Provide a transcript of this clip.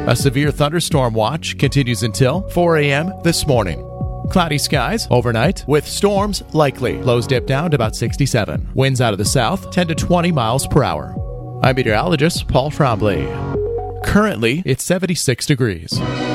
A severe thunderstorm watch continues until 4 a.m. this morning. Cloudy skies overnight with storms likely. Lows dip down to about 67. Winds out of the south 10 to 20 miles per hour. I'm meteorologist Paul Trombley. Currently, it's 76 degrees.